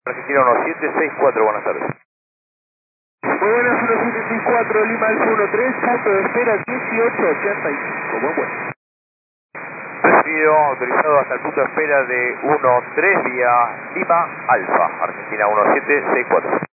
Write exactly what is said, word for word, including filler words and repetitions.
Argentina uno siete seis cuatro, buenas tardes. Muy buenas, uno siete seis cuatro, Lima Alfa uno tres, punto de espera dieciocho ochenta y cinco, buen vuelo. Recibido, autorizado hasta el punto de espera de uno tres vía Lima Alfa, Argentina uno siete seis cuatro.